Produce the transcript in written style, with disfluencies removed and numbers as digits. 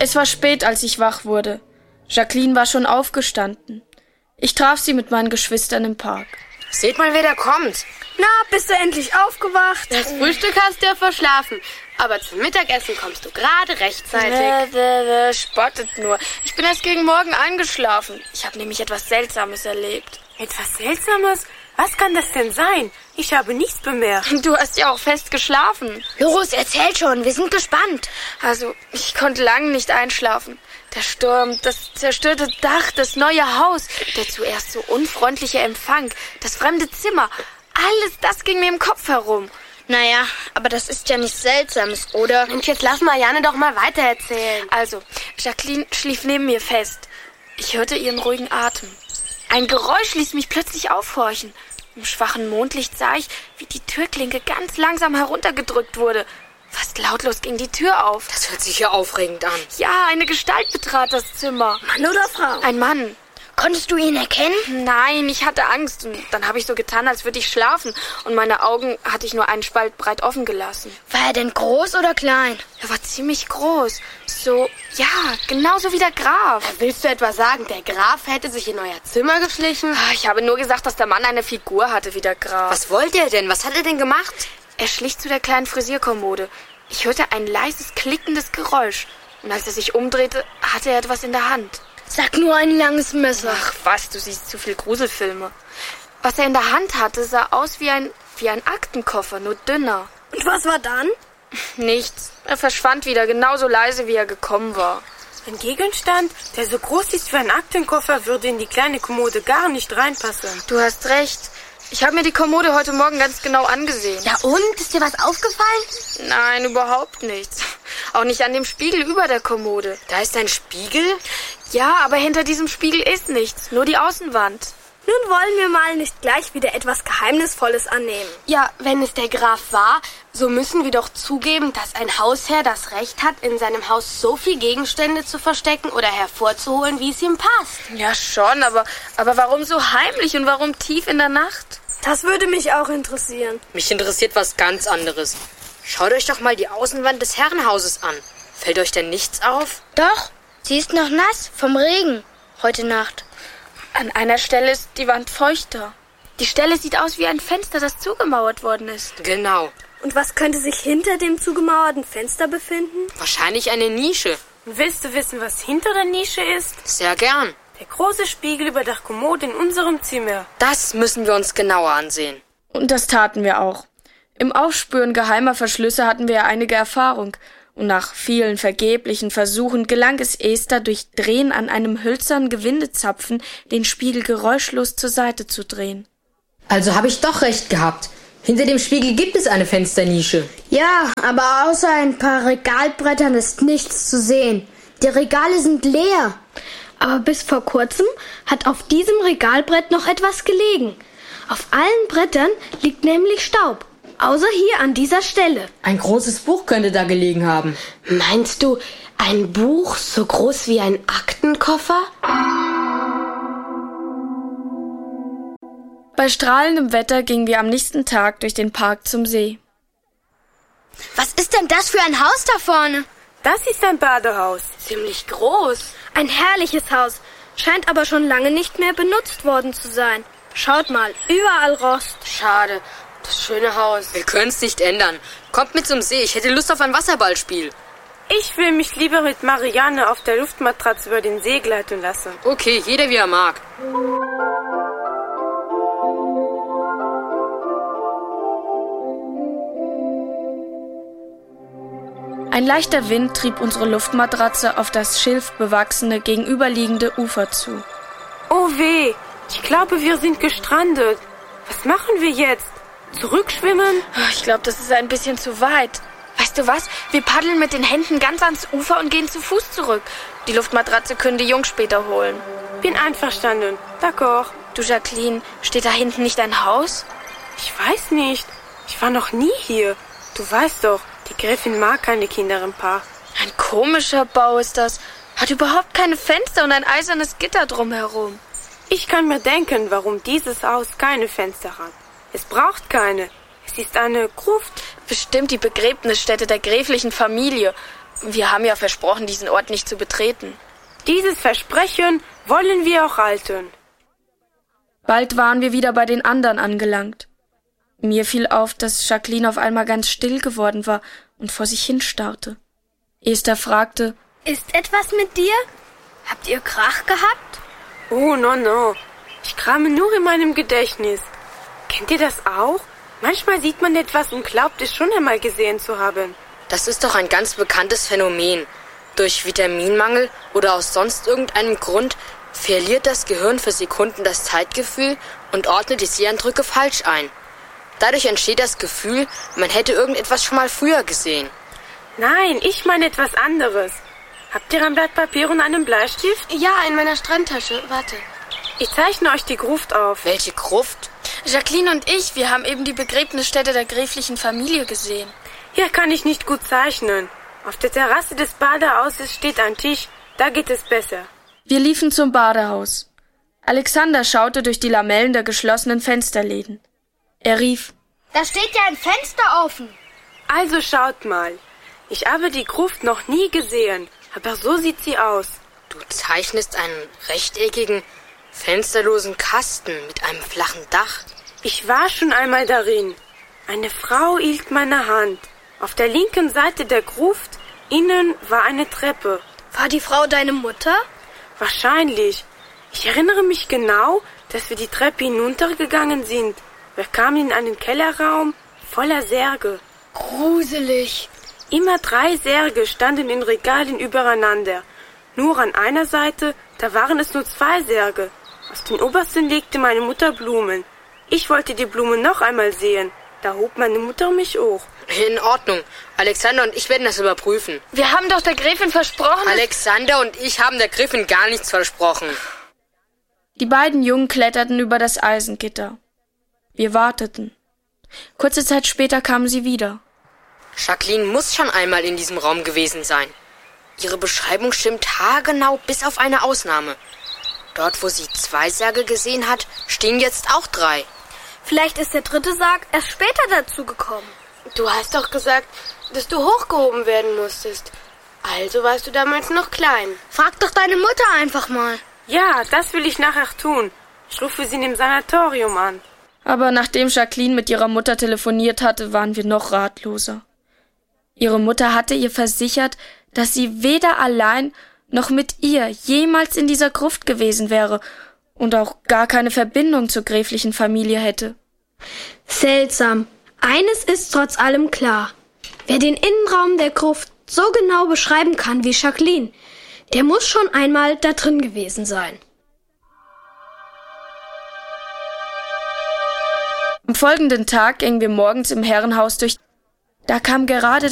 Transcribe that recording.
Es war spät, als ich wach wurde. Jacqueline war schon aufgestanden. Ich traf sie mit meinen Geschwistern im Park. Seht mal, wer da kommt. Na, bist du endlich aufgewacht? Das Frühstück hast du ja verschlafen. Aber zum Mittagessen kommst du gerade rechtzeitig. Spottet nur. Ich bin erst gegen Morgen eingeschlafen. Ich habe nämlich etwas Seltsames erlebt. Etwas Seltsames? Was kann das denn sein? Ich habe nichts bemerkt. Du hast ja auch fest geschlafen. Los, erzähl schon, wir sind gespannt. Also, ich konnte lange nicht einschlafen. Der Sturm, das zerstörte Dach, das neue Haus, der zuerst so unfreundliche Empfang, das fremde Zimmer. Alles das ging mir im Kopf herum. Naja, aber das ist ja nichts Seltsames, oder? Und jetzt lass Marianne doch mal weitererzählen. Also, Jacqueline schlief neben mir fest. Ich hörte ihren ruhigen Atem. Ein Geräusch ließ mich plötzlich aufhorchen. Im schwachen Mondlicht sah ich, wie die Türklinke ganz langsam heruntergedrückt wurde. Fast lautlos ging die Tür auf. Das hört sich ja aufregend an. Ja, eine Gestalt betrat das Zimmer. Mann oder Frau? Ein Mann. Konntest du ihn erkennen? Nein, ich hatte Angst. Und dann habe ich so getan, als würde ich schlafen. Und meine Augen hatte ich nur einen Spalt breit offen gelassen. War er denn groß oder klein? Er war ziemlich groß. So, ja, genauso wie der Graf. Willst du etwa sagen, der Graf hätte sich in euer Zimmer geschlichen? Ich habe nur gesagt, dass der Mann eine Figur hatte wie der Graf. Was wollte er denn? Was hat er denn gemacht? Er schlich zu der kleinen Frisierkommode. Ich hörte ein leises, klickendes Geräusch. Und als er sich umdrehte, hatte er etwas in der Hand. Sag nur ein langes Messer. Ach was, du siehst zu viel Gruselfilme. Was er in der Hand hatte, sah aus wie ein Aktenkoffer, nur dünner. Und was war dann? Nichts. Er verschwand wieder, genauso leise, wie er gekommen war. Ein Gegenstand, der so groß ist wie ein Aktenkoffer, würde in die kleine Kommode gar nicht reinpassen. Du hast recht. Ich habe mir die Kommode heute Morgen ganz genau angesehen. Ja und? Ist dir was aufgefallen? Nein, überhaupt nichts. Auch nicht an dem Spiegel über der Kommode. Da ist ein Spiegel? Ja, aber hinter diesem Spiegel ist nichts, nur die Außenwand. Nun wollen wir mal nicht gleich wieder etwas Geheimnisvolles annehmen. Ja, wenn es der Graf war, so müssen wir doch zugeben, dass ein Hausherr das Recht hat, in seinem Haus so viel Gegenstände zu verstecken oder hervorzuholen, wie es ihm passt. Ja schon, aber warum so heimlich und warum tief in der Nacht? Das würde mich auch interessieren. Mich interessiert was ganz anderes. Schaut euch doch mal die Außenwand des Herrenhauses an. Fällt euch denn nichts auf? Doch, sie ist noch nass vom Regen heute Nacht. An einer Stelle ist die Wand feuchter. Die Stelle sieht aus wie ein Fenster, das zugemauert worden ist. Genau. Und was könnte sich hinter dem zugemauerten Fenster befinden? Wahrscheinlich eine Nische. Willst du wissen, was hinter der Nische ist? Sehr gern. Der große Spiegel über der Kommode in unserem Zimmer. Das müssen wir uns genauer ansehen. Und das taten wir auch. Im Aufspüren geheimer Verschlüsse hatten wir ja einige Erfahrung. Und nach vielen vergeblichen Versuchen gelang es Esther, durch Drehen an einem hölzernen Gewindezapfen den Spiegel geräuschlos zur Seite zu drehen. Also habe ich doch recht gehabt. Hinter dem Spiegel gibt es eine Fensternische. Ja, aber außer ein paar Regalbrettern ist nichts zu sehen. Die Regale sind leer. Aber bis vor kurzem hat auf diesem Regalbrett noch etwas gelegen. Auf allen Brettern liegt nämlich Staub. Außer hier an dieser Stelle. Ein großes Buch könnte da gelegen haben. Meinst du, ein Buch so groß wie ein Aktenkoffer? Bei strahlendem Wetter gingen wir am nächsten Tag durch den Park zum See. Was ist denn das für ein Haus da vorne? Das ist ein Badehaus. Ziemlich groß. Ein herrliches Haus, scheint aber schon lange nicht mehr benutzt worden zu sein. Schaut mal, überall Rost. Schade, das schöne Haus. Wir können es nicht ändern. Kommt mit zum See, ich hätte Lust auf ein Wasserballspiel. Ich will mich lieber mit Marianne auf der Luftmatratze über den See gleiten lassen. Okay, jeder wie er mag. Ein leichter Wind trieb unsere Luftmatratze auf das schilfbewachsene gegenüberliegende Ufer zu. Oh weh, ich glaube, wir sind gestrandet. Was machen wir jetzt? Zurückschwimmen? Ich glaube, das ist ein bisschen zu weit. Weißt du was? Wir paddeln mit den Händen ganz ans Ufer und gehen zu Fuß zurück. Die Luftmatratze können die Jungs später holen. Bin einverstanden. D'accord. Du, Jacqueline, steht da hinten nicht ein Haus? Ich weiß nicht. Ich war noch nie hier. Du weißt doch, die Gräfin mag keine Kinder im Park. Ein komischer Bau ist das. Hat überhaupt keine Fenster und ein eisernes Gitter drumherum. Ich kann mir denken, warum dieses Haus keine Fenster hat. Es braucht keine. Es ist eine Gruft. Bestimmt die Begräbnisstätte der gräflichen Familie. Wir haben ja versprochen, diesen Ort nicht zu betreten. Dieses Versprechen wollen wir auch halten. Bald waren wir wieder bei den anderen angelangt. Mir fiel auf, dass Jacqueline auf einmal ganz still geworden war und vor sich hin starrte. Esther fragte: Ist etwas mit dir? Habt ihr Krach gehabt? Oh, no. Ich krame nur in meinem Gedächtnis. Kennt ihr das auch? Manchmal sieht man etwas und glaubt es schon einmal gesehen zu haben. Das ist doch ein ganz bekanntes Phänomen. Durch Vitaminmangel oder aus sonst irgendeinem Grund verliert das Gehirn für Sekunden das Zeitgefühl und ordnet die Seeeindrücke falsch ein. Dadurch entsteht das Gefühl, man hätte irgendetwas schon mal früher gesehen. Nein, ich meine etwas anderes. Habt ihr ein Blatt Papier und einen Bleistift? Ja, in meiner Strandtasche. Warte. Ich zeichne euch die Gruft auf. Welche Gruft? Jacqueline und ich, wir haben eben die Begräbnisstätte der gräflichen Familie gesehen. Hier kann ich nicht gut zeichnen. Auf der Terrasse des Badehauses steht ein Tisch, da geht es besser. Wir liefen zum Badehaus. Alexander schaute durch die Lamellen der geschlossenen Fensterläden. Er rief: Da steht ja ein Fenster offen. Also schaut mal. Ich habe die Gruft noch nie gesehen, aber so sieht sie aus. Du zeichnest einen rechteckigen, fensterlosen Kasten mit einem flachen Dach. Ich war schon einmal darin. Eine Frau hielt meine Hand. Auf der linken Seite der Gruft, innen war eine Treppe. War die Frau deine Mutter? Wahrscheinlich. Ich erinnere mich genau, dass wir die Treppe hinuntergegangen sind. Wir kamen in einen Kellerraum voller Särge. Gruselig. Immer 3 Särge standen in Regalen übereinander. Nur an einer Seite, da waren es nur 2 Särge. Auf den obersten legte meine Mutter Blumen. Ich wollte die Blumen noch einmal sehen. Da hob meine Mutter mich hoch. In Ordnung. Alexander und ich werden das überprüfen. Wir haben doch der Gräfin versprochen... Alexander und ich haben der Gräfin gar nichts versprochen. Die beiden Jungen kletterten über das Eisengitter. Wir warteten. Kurze Zeit später kamen sie wieder. Jacqueline muss schon einmal in diesem Raum gewesen sein. Ihre Beschreibung stimmt haargenau bis auf eine Ausnahme. Dort, wo sie 2 Särge gesehen hat, stehen jetzt auch 3. Vielleicht ist der 3. Sarg erst später dazu gekommen. Du hast doch gesagt, dass du hochgehoben werden musstest. Also warst du damals noch klein. Frag doch deine Mutter einfach mal. Ja, das will ich nachher tun. Ich rufe sie im Sanatorium an. Aber nachdem Jacqueline mit ihrer Mutter telefoniert hatte, waren wir noch ratloser. Ihre Mutter hatte ihr versichert, dass sie weder allein noch mit ihr jemals in dieser Gruft gewesen wäre und auch gar keine Verbindung zur gräflichen Familie hätte. Seltsam. Eines ist trotz allem klar. Wer den Innenraum der Gruft so genau beschreiben kann wie Jacqueline, der muss schon einmal da drin gewesen sein. Am folgenden Tag gingen wir morgens im Herrenhaus durch. Da kam gerade